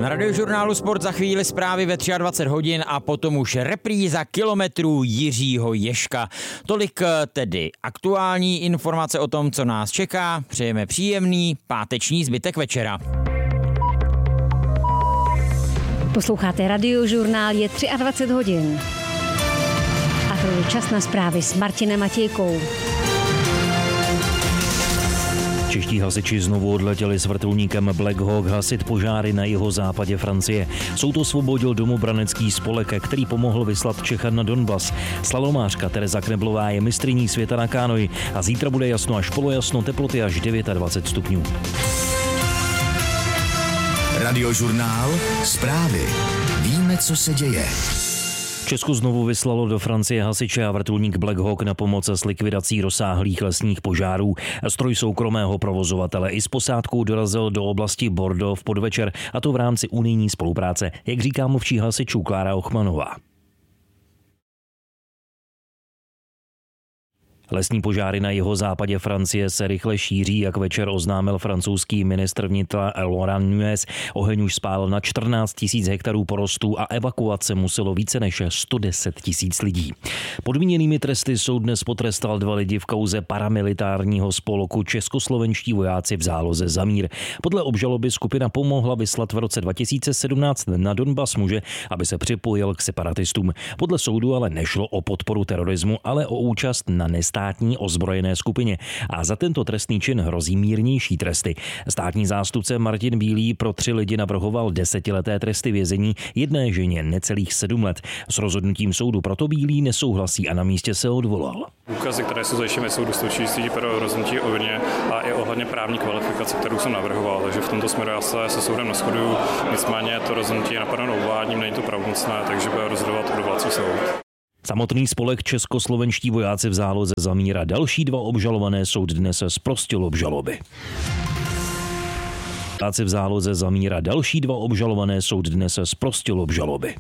Na Radiožurnálu Sport za chvíli zprávy ve 23 hodin a potom už repríza kilometrů Jiřího Ježka. Tolik tedy aktuální informace o tom, co nás čeká. Přejeme příjemný páteční zbytek večera. Posloucháte Radiožurnál, je 23 hodin. A to je čas na zprávy s Martinem Matějkou. Čeští hasiči znovu odletěli s vrtulníkem Black Hawk hasit požáry na jihozápadě Francie. Soud osvobodil domobranecký spolek, který pomohl vyslat Čecha na Donbas. Slalomářka Tereza Kneblová je mistryní světa na kánoji a zítra bude jasno až polojasno, teploty až 29 stupňů. Radiožurnál, zprávy. Víme, co se děje. Česko znovu vyslalo do Francie hasiče a vrtulník Black Hawk na pomoc s likvidací rozsáhlých lesních požárů. Stroj soukromého provozovatele i s posádkou dorazil do oblasti Bordeaux v podvečer, a to v rámci unijní spolupráce, jak říká mluvčí hasičů Klára Ochmanová. Lesní požáry na jihozápadě Francie se rychle šíří, jak večer oznámil francouzský ministr vnitra Laurent Nunez. Oheň už spálil na 14 000 hektarů porostů a evakuace muselo více než 110 000 lidí. Podmíněnými tresty soud dnes potrestal 2 lidi v kauze paramilitárního spolku Českoslovenští vojáci v záloze za mír. Podle obžaloby skupina pomohla vyslat v roce 2017 na Donbas muže, aby se připojil k separatistům. Podle soudu ale nešlo o podporu terorismu, ale o účast na státní ozbrojené skupině a za tento trestný čin hrozí mírnější tresty. Státní zástupce Martin Bílý pro 3 lidi navrhoval 10leté tresty vězení, jedné ženě necelých 7 let. S rozhodnutím soudu proto Bílý nesouhlasí a na místě se odvolal. Důkazy, které jsou zajištěny soudu, dostačující pro rozhodnutí o vině a i ohledně právní kvalifikace, kterou jsem navrhoval. Takže v tomto směru já se soudem neshoduju. Nicméně to rozhodnutí je napadeno odvoláním, není to pravomocné, takže bude rozhodovat odvolací soud. Samotný spolek Českoslovenští vojáci v záloze za mír a další 2 obžalované soud dnes zprostil obžaloby. Vojáci v záloze za mír a další 2 obžalované soud dnes zprostil obžaloby.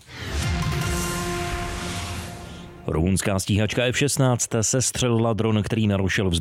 Rumunská stíhačka F-16 sestřelila dron, který narušil vzduch